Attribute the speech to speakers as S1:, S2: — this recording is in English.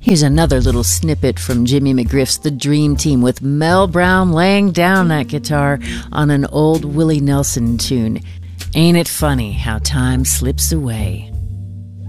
S1: Here's another little snippet from Jimmy McGriff's The Dream Team with Mel Brown laying down that guitar on an old Willie Nelson tune. Ain't it funny how time slips away?